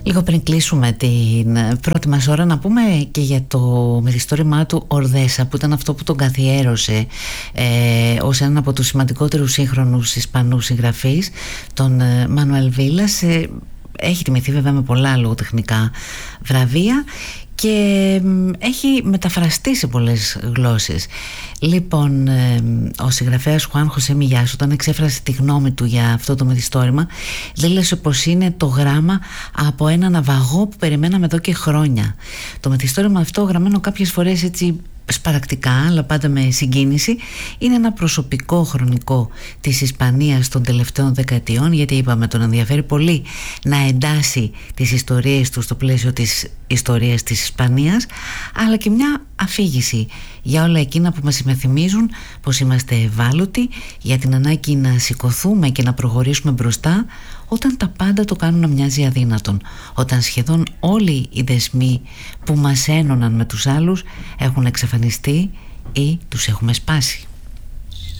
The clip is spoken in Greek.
Λίγο πριν κλείσουμε την πρώτη μας ώρα, να πούμε και για το μυθιστόρημά του Ορδέσα, που ήταν αυτό που τον καθιέρωσε ως έναν από τους σημαντικότερους σύγχρονους Ισπανούς συγγραφείς, τον Μανουέλ Βίλας. Έχει τιμηθεί βέβαια με πολλά λογοτεχνικά βραβεία και έχει μεταφραστεί σε πολλές γλώσσες. Λοιπόν, ο συγγραφέας Χουάν Χωσέ Μιγιάς, όταν εξέφρασε τη γνώμη του για αυτό το μυθιστόρημα, δήλωσε πως είναι το γράμμα από ένα ναυαγό που περιμέναμε εδώ και χρόνια. Το μυθιστόρημα αυτό, γραμμένο κάποιες φορές έτσι σπαρακτικά, αλλά πάντα με συγκίνηση, είναι ένα προσωπικό χρονικό της Ισπανίας των τελευταίων δεκαετιών, γιατί είπαμε τον ενδιαφέρει πολύ να εντάσσει τις ιστορίες του στο πλαίσιο της ιστορίας της Ισπανίας, αλλά και μια αφήγηση για όλα εκείνα που μας υπενθυμίζουν πως είμαστε ευάλωτοι, για την ανάγκη να σηκωθούμε και να προχωρήσουμε μπροστά όταν τα πάντα το κάνουν να μοιάζει αδύνατον, όταν σχεδόν όλοι οι δεσμοί που μας ένωναν με τους άλλους έχουν εξαφανιστεί ή τους έχουμε σπάσει.